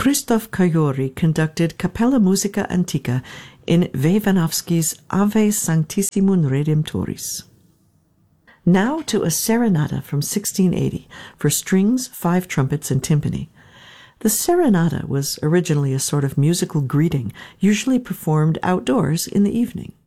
Krzysztof Kajori conducted Capella Musica Antica in Wewanowski's Ave Sanctissimum Redemptoris. Now to a serenata from 1680 for strings, 5 trumpets, and timpani. The serenata was originally a sort of musical greeting, usually performed outdoors in the evening.